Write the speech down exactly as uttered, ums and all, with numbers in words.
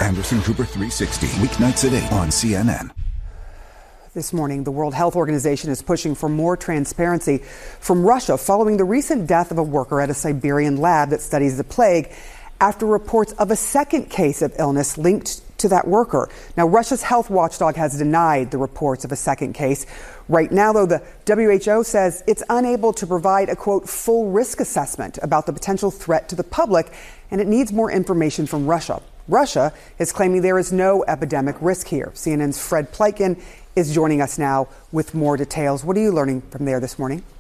Anderson Cooper three sixty, weeknights at eight on C N N. This morning, the World Health Organization is pushing for more transparency from Russia following the recent death of a worker at a Siberian lab that studies the plague after reports of a second case of illness linked to that worker. Now, Russia's health watchdog has denied the reports of a second case. Right now, though, the W H O says it's unable to provide a, quote, full risk assessment about the potential threat to the public, and it needs more information from Russia. Russia is claiming there is no epidemic risk here. C N N's Fred Pleitgen is joining us now with more details. What are you learning from there this morning?